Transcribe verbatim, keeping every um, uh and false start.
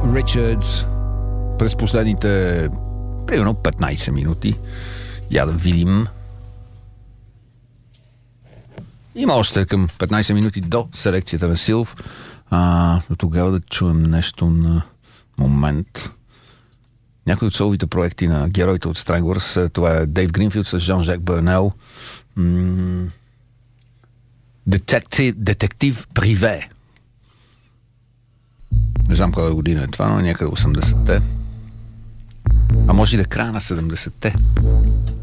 Richards през последните примерно петнайсет минути. Я да видим. Има още към петнайсет минути до селекцията на Силв. А, до тогава да чуем нещо на момент. Някои от соловите проекти на героите от Stranglers. Това е Дейв Гринфилд с Жан-Жак Бърнел. М- Детектив, детектив Приве. Не знам коя година е това, но някъде осемдесетте. А може и да края на седемдесетте.